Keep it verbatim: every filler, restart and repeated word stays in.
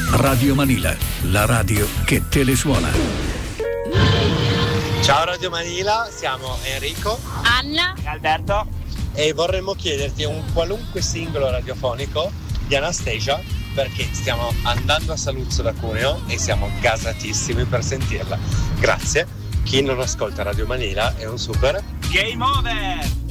Radio Manila, la radio che te le suona. Ciao Radio Manila, siamo Enrico, Anna e Alberto e vorremmo chiederti un qualunque singolo radiofonico di Anastasia, perché stiamo andando a Saluzzo da Cuneo e siamo gasatissimi per sentirla. Grazie. Chi non ascolta Radio Manila è un super Game Over!